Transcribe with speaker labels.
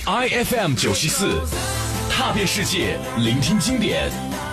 Speaker 1: ，IFM 94，踏遍世界，聆听经典。